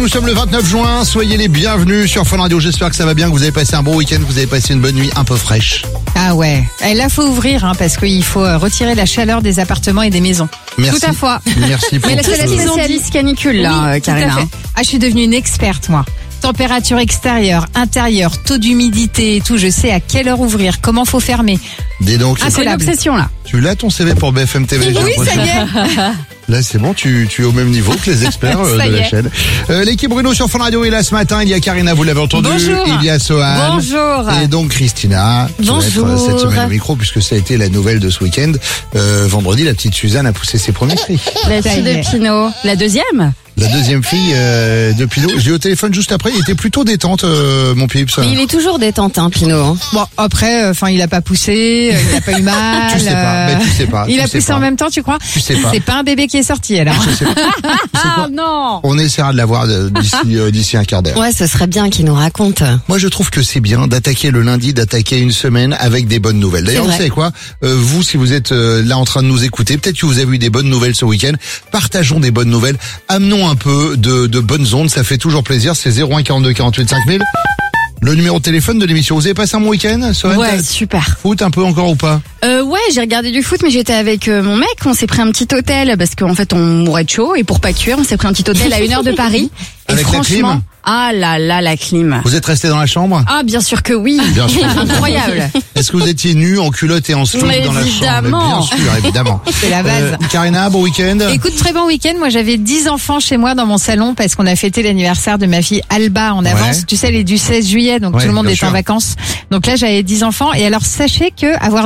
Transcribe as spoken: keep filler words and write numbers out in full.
Nous sommes le vingt-neuf juin, soyez les bienvenus sur Fun Radio, j'espère que ça va bien, que vous avez passé un bon week-end, que vous avez passé une bonne nuit un peu fraîche. Ah ouais, et là faut ouvrir hein, parce qu'il faut retirer la chaleur des appartements et des maisons. Merci. Tout à fait. Merci pour Mais là, tout c'est la ce- spécialiste canicule là, Oui, euh, tout à Karina. fait. Ah, je suis devenue une experte moi. Température extérieure, intérieure, taux d'humidité et tout, je sais à quelle heure ouvrir, comment faut fermer. Dis donc, Ah, c'est Incollable. l'obsession là. tu l'as ton C V pour B F M T V? j'ai Oui, ça l'impression. y est. Là, c'est bon, tu, tu es au même niveau que les experts euh, Ça de y la est. chaîne. Euh, L'équipe Bruno sur Fun Radio est là ce matin. Il y a Karina, vous l'avez entendu. Bonjour. Il y a Sohan. Bonjour. Et donc Christina, qui va être euh, cette Bonjour. semaine au micro, puisque ça a été la nouvelle de ce week-end. Euh, vendredi, la petite Suzanne a poussé ses premiers cris. La Ça fille y est. de Pinot. La deuxième. La deuxième fille euh, de Pinot. J'ai eu au téléphone juste après, il était plutôt détente, euh, mon pips. Mais il est toujours détente, hein, Pinot. Bon, après, enfin, il a pas poussé, euh, il a pas eu mal. Tu sais pas, euh, mais tu sais pas. Il tu a sais poussé pas. en même temps, tu crois? Tu sais pas. C'est pas un bébé qui est sorti alors. Je sais pas. Tu sais quoi Ah non. On essaiera de la voir euh, d'ici euh, d'ici un quart d'heure. Ouais, ce serait bien qu'il nous raconte. Moi, je trouve que c'est bien d'attaquer le lundi, d'attaquer une semaine avec des bonnes nouvelles. D'ailleurs, C'est vous vrai. savez quoi Euh, Vous, si vous êtes euh, là en train de nous écouter, peut-être que vous avez eu des bonnes nouvelles ce week-end. Partageons des bonnes nouvelles. Amenons un peu de, de bonnes ondes. Ça fait toujours plaisir. C'est zéro un quarante-deux quarante-huit cinq mille. Le numéro de téléphone de l'émission. Vous avez passé un bon week-end, Sohan? Ouais, T'as- super. Foot un peu encore ou pas? Euh, ouais, j'ai regardé du foot, mais j'étais avec euh, mon mec. On s'est pris un petit hôtel parce qu'en fait, on mourait de chaud. Et pour pas cuire, on s'est pris un petit hôtel à une heure de Paris. Et Avec la franchement, clim ah là là, la clim. Vous êtes resté dans la chambre? Ah, bien sûr que oui. Bien sûr. Incroyable. Est-ce que vous étiez nu, en culotte et en slip Mais dans la chambre? évidemment. Bien sûr, évidemment. C'est la base. Euh, Karina, bon week-end. Écoute, très bon week-end. Moi, j'avais dix enfants chez moi dans mon salon parce qu'on a fêté l'anniversaire de ma fille Alba en avance. Ouais. Tu sais, elle est du seize juillet, donc Ouais, tout le monde bien est sûr. en vacances. Donc là, j'avais dix enfants. Et alors, sachez que avoir